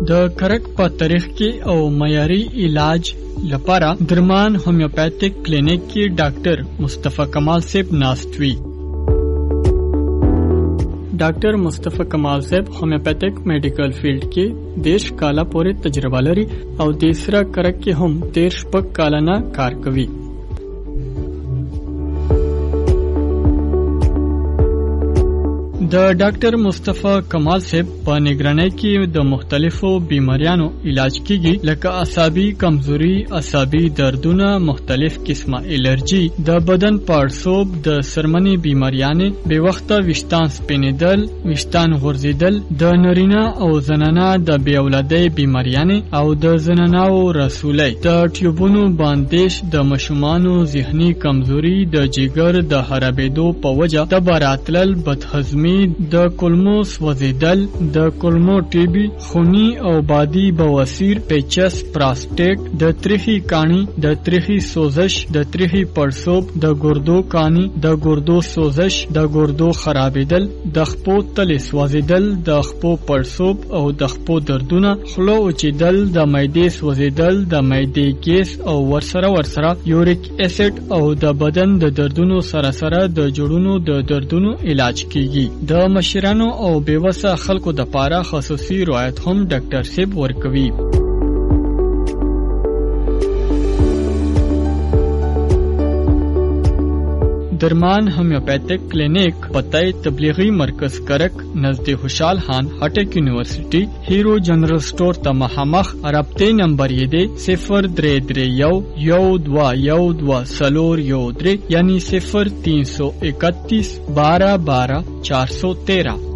د کرک په تاریخ کې او معیاري علاج لپاره درمان هومیوپیتھک کلینک کې ډاکټر مصطفی کمال صاحب ناست وی. ډاکټر مصطفی کمال صاحب هومیوپیتھک میډیکل فیلډ کې 10 کاله پورې تجربه لري او د سره کرک کې هم 13 کاله نه کار کوي. د ډاکټر مصطفی کمال صاحب په نگرانی کې د مختلفو بیماریانو علاج کیږي لکه اعصابي کمزوري، اعصابي دردونه، مختلف قسمه الرجی، د بدن پړسوب، د سرمنی بیماریانې، بے وخته ویښتان سپینیدل، ویښتان غورځیدل، د نارینه او زنانه د بې اولادۍ بیماریانې او د زنانو رسولۍ، د ټیوبونو باندیش، د ماشومانو ذهني کمزوري، د جګر د خرابېدو په وجه د براتلل، بدهضمي، د کولمو سوځیدل، د کولمو ټیبي، خونی او بادي بواسیر، پیچس، پراسټیټ، د تریخي کانی، د تریخي سوزش، د تریخي پړسوب، د ګردو کانی، د ګردو سوزش، د ګردو خرابېدل، د خپو تلې سوځیدل، د خپو پړسوب او د خپو دردونه، خوله وچیدل، د معدې سوځیدل، د معدې ګیس او ورسره یوریک اسید او د بدن د دردونو سره د جوړونو د دردونو علاج کیږي. د مشرانو او بیوسه خلکو د پاره خصوصي رعایت هم ډاکټر صاحب ورکوي. درمان هومیوپیتھک کلینک پتہ تبلیغی مرکز کرک نزد خوشحال خان هټک یونیورسٹی ہیرو جنرل سٹور ته مخامخ. رابطه نمبر یې دی 0331 1212 413 یعنی 0331 12 12 413.